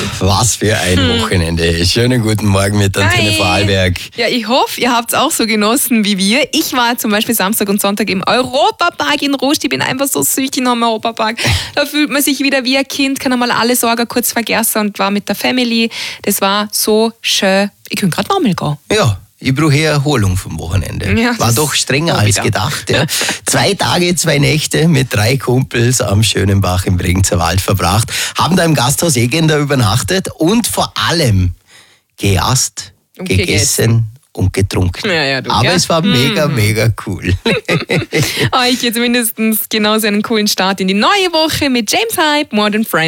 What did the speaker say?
Was für ein Wochenende. Schönen guten Morgen mit Antenne Vorarlberg. Ja, ich hoffe, ihr habt es auch so genossen wie wir. Ich war zum Beispiel Samstag und Sonntag im Europapark in Rust. Ich bin einfach so süchtig am Europapark. Da fühlt man sich wieder wie ein Kind, kann einmal alle Sorgen kurz vergessen und war mit der Family. Das war so schön. Ich könnte gerade nochmal gehen. Ja. Ich brauche Erholung vom Wochenende. Ja, war doch strenger als gedacht. Ja. 2 Tage, 2 Nächte mit 3 Kumpels am schönen Bach im Bregenzer Wald verbracht. Haben da im Gasthaus Egender übernachtet und vor allem geasst, gegessen und getrunken. Ja, aber es war mega cool. Euch jetzt mindestens genauso einen coolen Start in die neue Woche mit James Hype, Modern Friends.